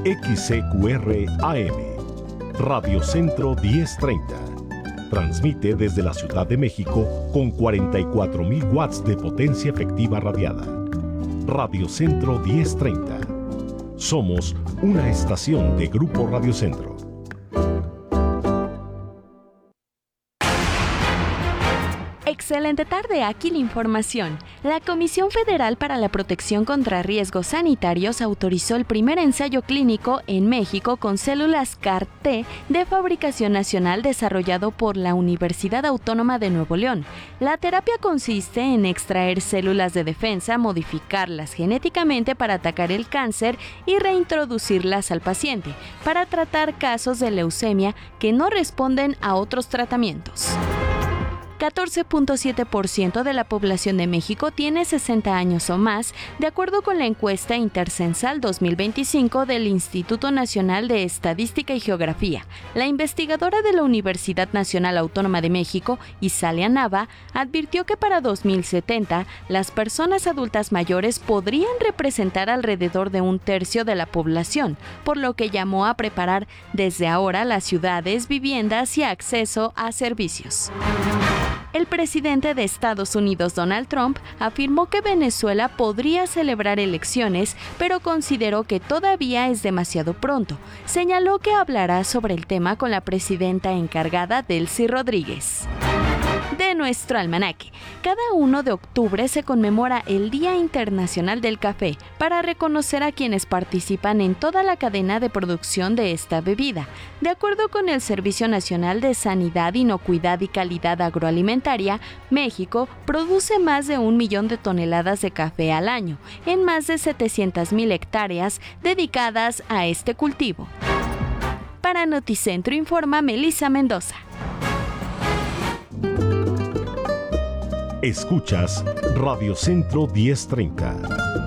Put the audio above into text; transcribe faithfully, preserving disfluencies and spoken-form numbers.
X C Q R A M, Radio Centro diez treinta. Transmite desde la Ciudad de México con cuarenta y cuatro mil watts de potencia efectiva radiada. Radio Centro diez treinta. Somos una estación de Grupo Radio Centro. Excelente tarde, aquí la información. La Comisión Federal para la Protección contra Riesgos Sanitarios autorizó el primer ensayo clínico en México con células C A R T de fabricación nacional desarrollado por la Universidad Autónoma de Nuevo León. La terapia consiste en extraer células de defensa, modificarlas genéticamente para atacar el cáncer y reintroducirlas al paciente, para tratar casos de leucemia que no responden a otros tratamientos. catorce punto siete por ciento de la población de México tiene sesenta años o más, de acuerdo con la encuesta Intercensal dos mil veinticinco del Instituto Nacional de Estadística y Geografía. La investigadora de la Universidad Nacional Autónoma de México, Isalia Nava, advirtió que para dos mil setenta las personas adultas mayores podrían representar alrededor de un tercio de la población, por lo que llamó a preparar desde ahora las ciudades, viviendas y acceso a servicios. El presidente de Estados Unidos, Donald Trump, afirmó que Venezuela podría celebrar elecciones, pero consideró que todavía es demasiado pronto. Señaló que hablará sobre el tema con la presidenta encargada, Delcy Rodríguez. De nuestro almanaque. Cada primero de octubre se conmemora el Día Internacional del Café para reconocer a quienes participan en toda la cadena de producción de esta bebida. De acuerdo con el Servicio Nacional de Sanidad, Inocuidad y Calidad Agroalimentaria, México produce más de un millón de toneladas de café al año, en más de setecientas mil hectáreas dedicadas a este cultivo. Para Noticentro informa Melissa Mendoza. Escuchas Radio Centro diez treinta.